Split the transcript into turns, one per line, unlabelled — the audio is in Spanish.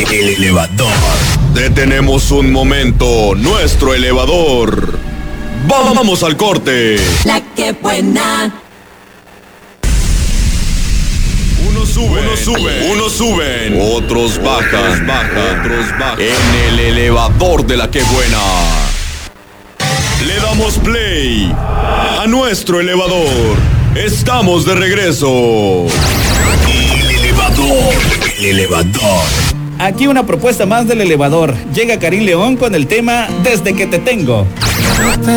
El elevador.
Detenemos un momento nuestro elevador. Vamos al corte.
La que buena.
Unos suben, otros bajan, otros bajan. En el elevador de la que buena. Le damos play a nuestro elevador. Estamos de regreso.
El elevador. El elevador.
Aquí una propuesta más del elevador. Llega Karim León con el tema Desde que te tengo.